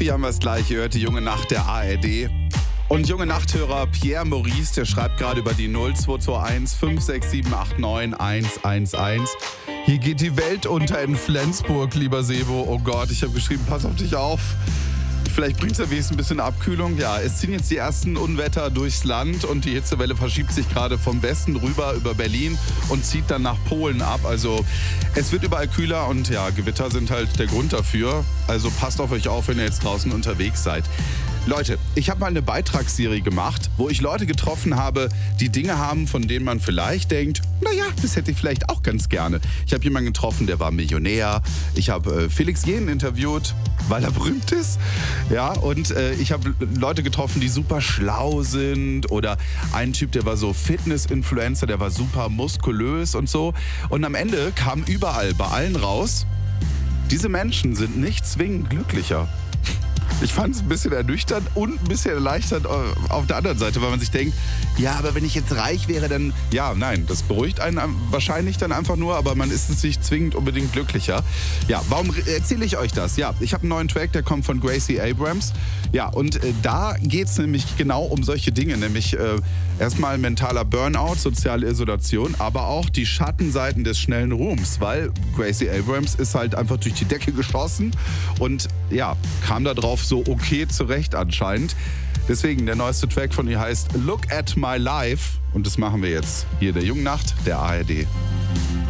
Steffi haben wir es gleich gehört, die junge Nacht der ARD. Und junge Nachthörer Pierre Maurice, der schreibt gerade über die 0221 56789 111. Hier geht die Welt unter in Flensburg, lieber Sebo. Oh Gott, ich habe geschrieben, pass auf dich auf. Vielleicht bringt es ja wenigstens ein bisschen Abkühlung. Ja, es ziehen jetzt die ersten Unwetter durchs Land und die Hitzewelle verschiebt sich gerade vom Westen rüber über Berlin und zieht dann nach Polen ab. Also es wird überall kühler und ja, Gewitter sind halt der Grund dafür. Also passt auf euch auf, wenn ihr jetzt draußen unterwegs seid. Leute, ich habe mal eine Beitragsserie gemacht, wo ich Leute getroffen habe, die Dinge haben, von denen man vielleicht denkt, naja, das hätte ich vielleicht auch ganz gerne. Ich habe jemanden getroffen, der war Millionär. Ich habe Felix Jähn interviewt, weil er berühmt ist. Ja, und ich habe Leute getroffen, die super schlau sind. Oder einen Typ, der war so Fitness-Influencer, der war super muskulös und so. Und am Ende kam überall, bei allen raus, diese Menschen sind nicht zwingend glücklicher. Ich fand es ein bisschen ernüchternd und ein bisschen erleichternd auf der anderen Seite, weil man sich denkt, ja, aber wenn ich jetzt reich wäre, dann... Ja, nein, das beruhigt einen wahrscheinlich dann einfach nur, aber man ist es nicht zwingend unbedingt glücklicher. Ja, warum erzähle ich euch das? Ja, ich habe einen neuen Track, der kommt von Gracie Abrams. Ja, und da geht es nämlich genau um solche Dinge, nämlich erstmal mentaler Burnout, soziale Isolation, aber auch die Schattenseiten des schnellen Ruhms, weil Gracie Abrams ist halt einfach durch die Decke geschossen und ja, kam da drauf so okay zurecht anscheinend. Deswegen, der neueste Track von ihr heißt Look at My Life und das machen wir jetzt hier in der jungen Nacht der ARD.